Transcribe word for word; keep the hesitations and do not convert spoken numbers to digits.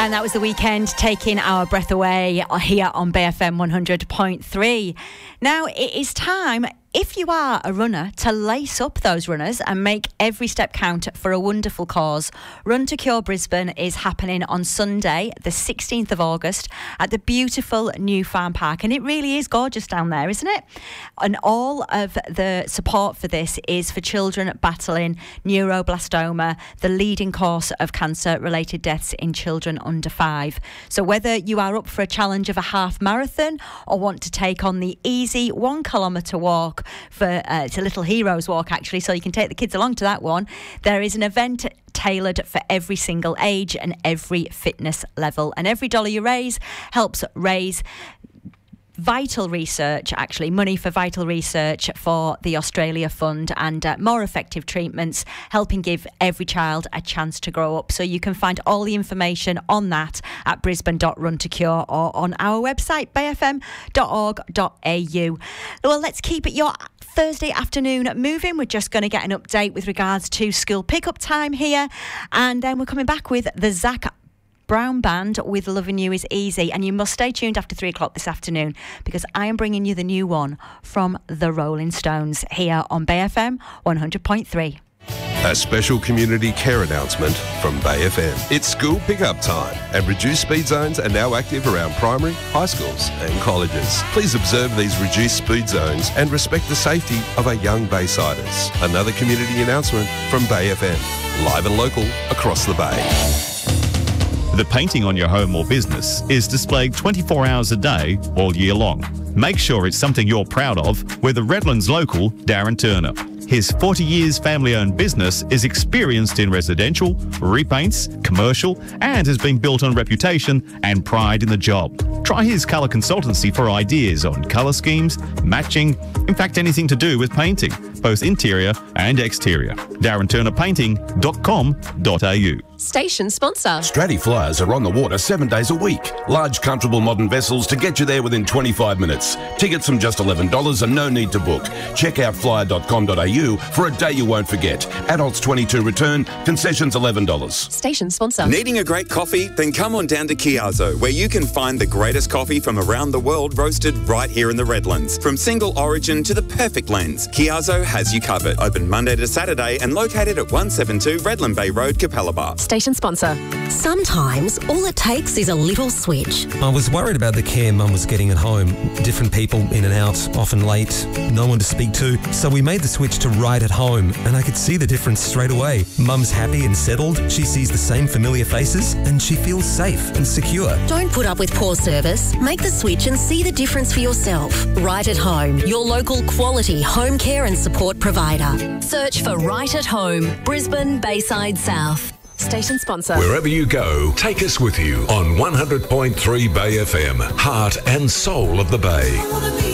And that was The Weeknd taking our breath away here on B F M one hundred point three. Now it is time, if you are a runner, to lace up those runners and make every step count for a wonderful cause. Run to Cure Brisbane is happening on Sunday, the sixteenth of August, at the beautiful New Farm Park. And it really is gorgeous down there, isn't it? And all of the support for this is for children battling neuroblastoma, the leading cause of cancer-related deaths in children under five. So whether you are up for a challenge of a half marathon or want to take on the easy one kilometre walk, for uh, it's a little heroes walk actually, so you can take the kids along to that one. There is an event tailored for every single age and every fitness level, and every dollar you raise helps raise vital research, actually money for vital research for the Australia Fund, and uh, more effective treatments, helping give every child a chance to grow up. So you can find all the information on that at brisbane dot run to cure or on our website b f m dot org dot a u. Well, let's keep it your Thursday afternoon moving. We're just going to get an update with regards to school pickup time here, and then we're coming back with the Zach Brown Band with Loving You Is Easy. And you must stay tuned after three o'clock this afternoon, because I am bringing you the new one from the Rolling Stones here on B F M one hundred point three. A special community care announcement from Bay F M. It's school pickup time, and reduced speed zones are now active around primary, high schools and colleges. Please observe these reduced speed zones and respect the safety of our young Baysiders. Another community announcement from Bay F M. Live and local across the Bay. The painting on your home or business is displayed twenty-four hours a day, all year long. Make sure it's something you're proud of with the Redlands local Darren Turner. His forty years family-owned business is experienced in residential, repaints, commercial, and has been built on reputation and pride in the job. Try his colour consultancy for ideas on colour schemes, matching, in fact anything to do with painting, both interior and exterior. darren turner painting dot com dot a u. Station sponsor. Stratty Flyers are on the water seven days a week. Large, comfortable modern vessels to get you there within twenty-five minutes. Tickets from just eleven dollars and no need to book. Check out flyer dot com dot a u for a day you won't forget. Adults twenty-two return, concessions eleven dollars. Station sponsor. Needing a great coffee? Then come on down to Chiazzo, where you can find the greatest coffee from around the world roasted right here in the Redlands. From single origin to the perfect blends, Chiazzo has you covered. Open Monday to Saturday and located at one seventy-two Redland Bay Road, Capalaba. Station sponsor. Sometimes all it takes is a little switch. I was worried about the care Mum was getting at home. Different people in and out, often late, no one to speak to. So we made the switch to Right at Home, and I could see the difference straight away. Mum's happy and settled, she sees the same familiar faces, and she feels safe and secure. Don't put up with poor service. Make the switch and see the difference for yourself. Right at Home, your local quality home care and support provider. Search for Right at Home, Brisbane, Bayside South. Station sponsor. Wherever you go, take us with you on one hundred point three Bay F M, heart and soul of the Bay.